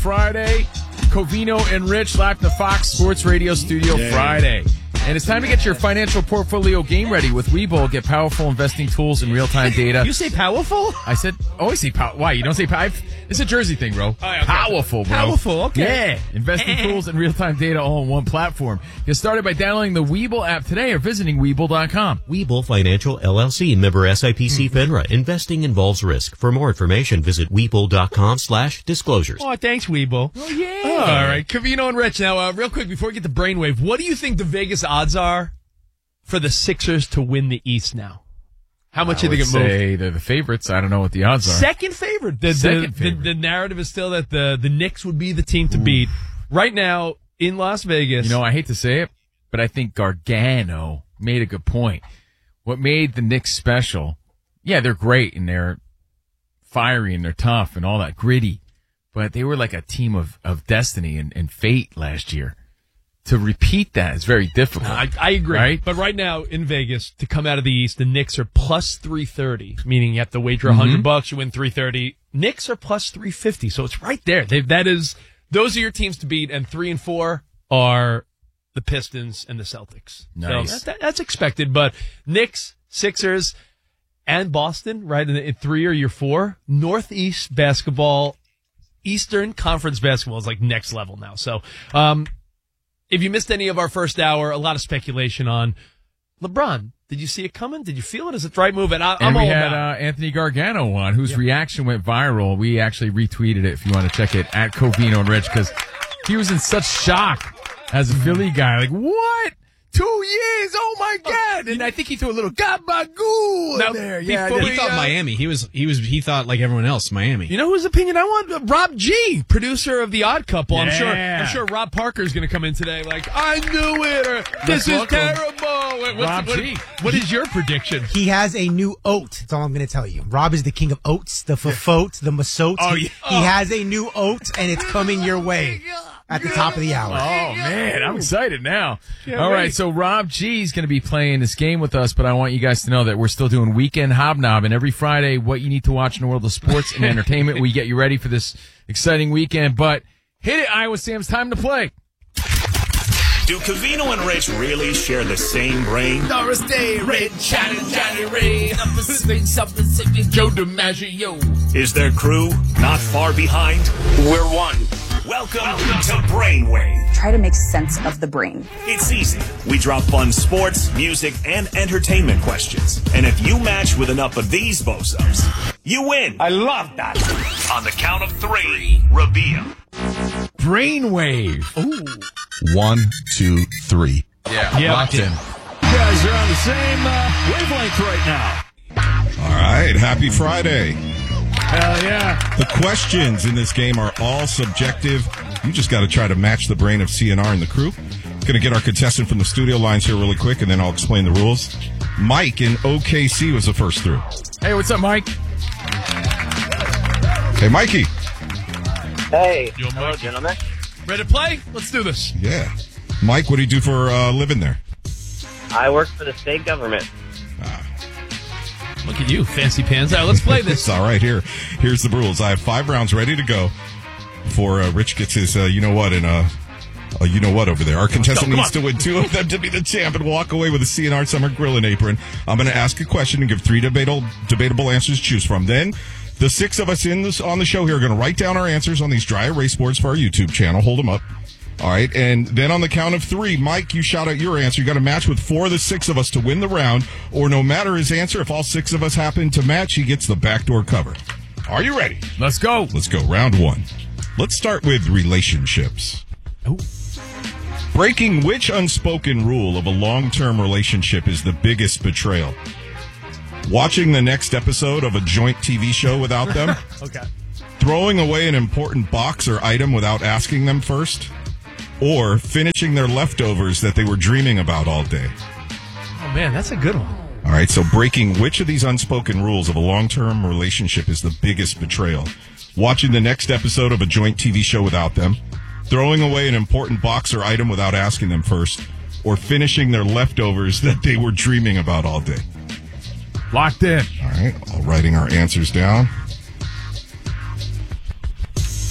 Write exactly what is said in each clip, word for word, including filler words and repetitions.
Friday. Covino and Rich live from the Fox Sports Radio studio yeah. Friday. And it's time to get your financial portfolio game ready with Webull. Get powerful investing tools and real-time data. You say powerful? I said, oh, I say powerful. Why? You don't say powerful? It's a Jersey thing, bro. Oh, yeah, okay. Powerful, bro. Powerful, okay. Yeah. Investing tools and real-time data all on one platform. Get started by downloading the Webull app today or visiting Webull dot com. Webull Financial, L L C, member S I P C FINRA. Investing involves risk. For more information, visit Webull dot com slash disclosures. Oh, thanks, Webull. Oh, yeah. Oh, all right. Covino and Rich. Now, uh, real quick, before we get to Brainwave, what do you think the Vegas odds are for the Sixers to win the East now? How much do you think it moved? I would say they're the favorites. I don't know what the odds are. Second favorite. The, Second the, favorite. The, the narrative is still that the, the Knicks would be the team to Oof. beat. Right now, in Las Vegas. You know, I hate to say it, but I think Gargano made a good point. What made the Knicks special, yeah, they're great and they're fiery and they're tough and all that, gritty, but they were like a team of, of destiny and, and fate last year. To repeat that is very difficult. I, I agree. Right? But right now in Vegas, to come out of the East, the Knicks are plus three thirty, meaning you have to wager one hundred mm-hmm. bucks, you win three thirty. Knicks are plus three fifty, so it's right there. They, that is, those are your teams to beat, and three and four are the Pistons and the Celtics. Nice. So that, that's expected, but Knicks, Sixers, and Boston, right, in, in three are your four. Northeast basketball, Eastern Conference basketball is like next level now. So, um, if you missed any of our first hour, a lot of speculation on LeBron. Did you see it coming? Did you feel it? Is it the right move? And, I, I'm and we all had about uh, Anthony Gargano on, whose yeah. reaction went viral. We actually retweeted it if you want to check it at Covino and Rich, because he was in such shock as a Philly guy. Like, what? Two years? Oh my God! And I think he threw a little gabagoo now, in there. Yeah, he thought uh, Miami. He was he was he thought like everyone else, Miami. You know whose opinion I want? Rob G, producer of The Odd Couple. Yeah. I'm sure. I'm sure Rob Parker is going to come in today. Like, I knew it. Or this is terrible. What's, Rob what, G. What is your prediction? He has a new oat. That's all I'm going to tell you. Rob is the king of oats, the fafote, the masote. Oh, he, yeah. he has a new oat, and it's coming your way at the top of the hour. Oh, man, I'm excited now. Yeah, All right, right. so Rob G is going to be playing this game with us, but I want you guys to know that we're still doing Weekend Hobnob, and every Friday, what you need to watch in the world of sports and entertainment. We get you ready for this exciting weekend, but hit it, Iowa Sam's time to play. Do Covino and Rich really share the same brain? Doris Day, Red, Johnny, Johnny Ray, Pacific, South Pacific, Joe DiMaggio. Is their crew not far behind? We're one. Welcome, Welcome to Brainwave. Try to make sense of the brain. It's easy. We drop fun sports, music, and entertainment questions. And if you match with enough of these bozos, you win. I love that. On the count of three, reveal. Brainwave. Ooh. One, two, three. Yeah, yeah. locked in. You guys are on the same uh, wavelength right now. All right, happy Friday. Hell yeah. The questions in this game are all subjective. You just got to try to match the brain of C N R and the crew. Going to get our contestant from the studio lines here really quick, and then I'll explain the rules. Mike in O K C was the first through. Hey, what's up, Mike? Hey, Mikey. Hey. Yo, Hello, Mikey. gentlemen. Ready to play? Let's do this. Yeah. Mike, what do you do for a uh, living there? I work for the state government. Look at you, fancy pants. All right, let's play this. It's all right. Here, here's the rules. I have five rounds ready to go before uh, Rich gets his, uh, you know what, and uh, uh, you know what over there. Our contestant go, needs to win two of them to be the champ and walk away with a C N R Summer Grilling apron. I'm going to ask a question and give three debatable, debatable answers to choose from. Then, the six of us in this, on the show here are going to write down our answers on these dry erase boards for our YouTube channel. Hold them up. All right, and then on the count of three, Mike, you shout out your answer. You got to match with four of the six of us to win the round, or no matter his answer, if all six of us happen to match, he gets the backdoor cover. Are you ready? Let's go. Let's go. Round one. Let's start with relationships. Oh. Breaking which unspoken rule of a long-term relationship is the biggest betrayal? Watching the next episode of a joint T V show without them? Okay. Throwing away an important box or item without asking them first? Or finishing their leftovers that they were dreaming about all day? Oh, man, that's a good one. All right, so breaking which of these unspoken rules of a long-term relationship is the biggest betrayal? Watching the next episode of a joint T V show without them, throwing away an important box or item without asking them first, or finishing their leftovers that they were dreaming about all day? Locked in. All right, all writing our answers down.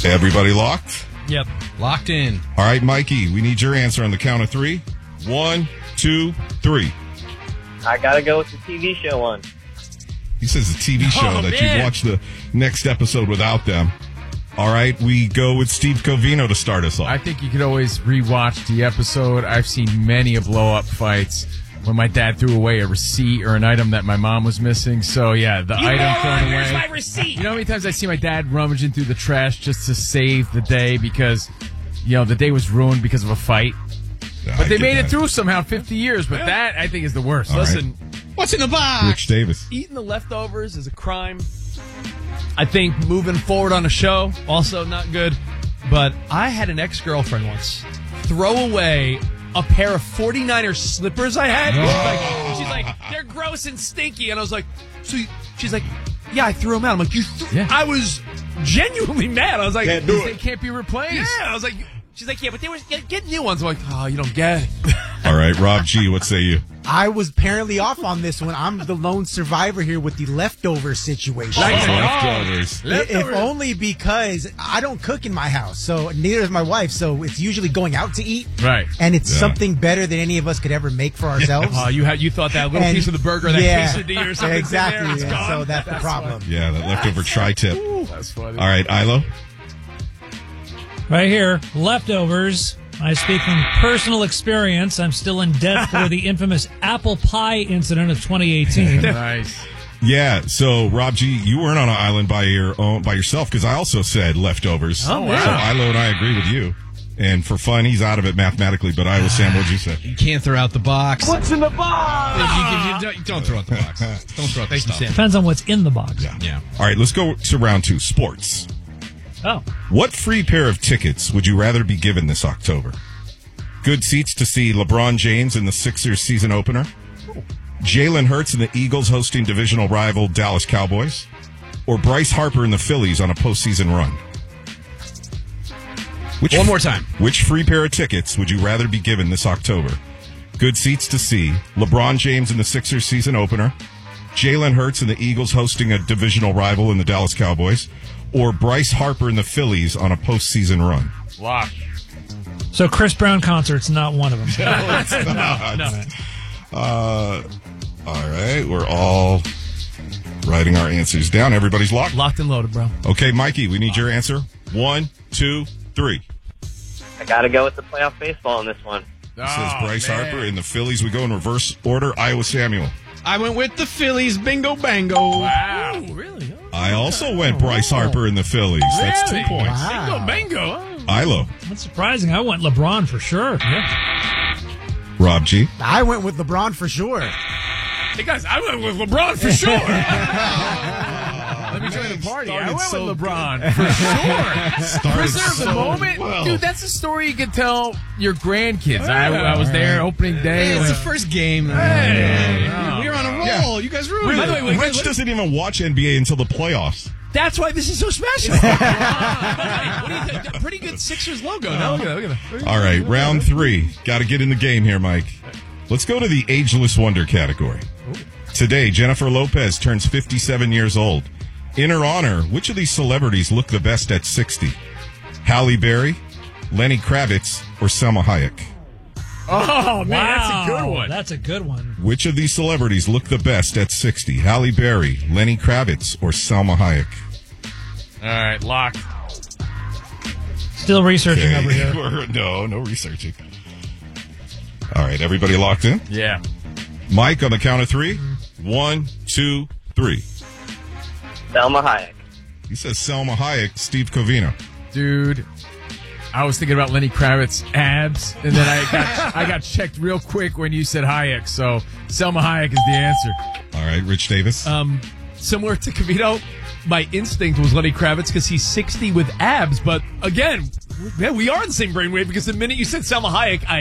Everybody locked? Yep. Locked in. All right, Mikey, we need your answer on the count of three. One, two, three. I gotta go with the T V show one. He says a T V show Oh, that man. you've watched the next episode without them. All right, we go with Steve Covino to start us off. I think you could always rewatch the episode. I've seen many a blow-up fights when my dad threw away a receipt or an item that my mom was missing. So, yeah, the You item moron, thrown where's away. my receipt? You know how many times I see my dad rummaging through the trash just to save the day because, you know, the day was ruined because of a fight? Yeah, But I they get made that. it through somehow fifty years. But that, I think, is the worst. All right. Listen, What's in the box? Rich Davis. eating the leftovers is a crime. I think moving forward on a show, also not good. But I had an ex-girlfriend once throw away a pair of forty-niners slippers I had. She's, like, she's like, they're gross and stinky. And I was like, so you, she's like, yeah, I threw them out. I'm like, you th-? Yeah. I was genuinely mad. I was like, They can't be replaced. yeah. I was like, she's like, yeah, but they were get, get new ones. I'm like, oh, you don't get it. All right, Rob G, what say you? I was apparently off on this one. I'm the lone survivor here with the leftover situation. Leftovers. I- If only because I don't cook in my house, so neither does my wife. So it's usually going out to eat, Right. and it's Yeah. something better than any of us could ever make for ourselves. Oh, you had you thought that little And- piece of the burger, that yeah, quesadilla or something. exactly. There, it's yeah, gone. so that's, the problem. Yeah, that leftover tri-tip. That's funny. All right, Ilo. Right here, leftovers. I speak from personal experience. I'm still in debt for the infamous apple pie incident of twenty eighteen. Nice. Yeah, so Rob G, you weren't on an island by your own by yourself because I also said leftovers. Oh, wow. So Ilo and I agree with you. And for fun, he's out of it mathematically. But Ilo, Sam, what'd you say? You can't throw out the box. What's in the box? You, you- you don't, don't throw out the box. Don't throw out the stuff. Depends on what's in the box. Yeah. All right, let's go to round two, sports. Oh, What free pair of tickets would you rather be given this October? Good seats to see LeBron James in the Sixers season opener? Jalen Hurts and the Eagles hosting divisional rival Dallas Cowboys? Or Bryce Harper and the Phillies on a postseason run? Which, One more time. Which free pair of tickets would you rather be given this October? Good seats to see LeBron James in the Sixers season opener? Jalen Hurts and the Eagles hosting a divisional rival in the Dallas Cowboys? Or Bryce Harper and the Phillies on a postseason run? Lock. so Chris Brown concert's not one of them. no, no. Uh, all right, we're all writing our answers down. Everybody's locked. Locked and loaded, bro. Okay, Mikey, we need your answer. One, two, three. I gotta go with the playoff baseball in this one. This says Oh, Bryce man. Harper and the Phillies. We go in reverse order. Iowa Samuel. I went with the Phillies. Bingo, bango. Wow. Really? Oh. I also went Bryce Harper and the Phillies. That's two Really? points. Bingo, bingo. Ilo. That's surprising. I went LeBron for sure. Rob G. I went with LeBron for sure. Hey, guys, I went with LeBron for sure. Let me join the party. I went so with LeBron for sure. Started Preserve so the moment. well. Dude, that's a story you could tell your grandkids. I, I was there opening day. Hey, it's the first game. Hey. we were on a roll. Yeah. You guys ruined By the it. way, wait, Rich wait, doesn't even watch N B A until the playoffs. That's why this is so special. What do you think? Pretty good Sixers logo. No, look at that. Look at that. All right, round three. Got to get in the game here, Mike. Let's go to the ageless wonder category. Today, Jennifer Lopez turns fifty-seven years old. In her honor, which of these celebrities look the best at sixty? Halle Berry, Lenny Kravitz, or Selma Hayek? Oh, man, that's a good Wow, one. That's a good one. Which of these celebrities look the best at sixty? Halle Berry, Lenny Kravitz, or Selma Hayek? All right, lock. Still researching Okay. over here. no, no researching. All right, everybody locked in? Yeah. Mike, on the count of three. One, two, three. Selma Hayek. He says Selma Hayek, Steve Covino. Dude, I was thinking about Lenny Kravitz abs, and then I got I got checked real quick when you said Hayek. So Selma Hayek is the answer. All right, Rich Davis. Um, similar to Cavito, my instinct was Lenny Kravitz because he's sixty with abs. But again, yeah, we are in the same brainwave because the minute you said Selma Hayek, I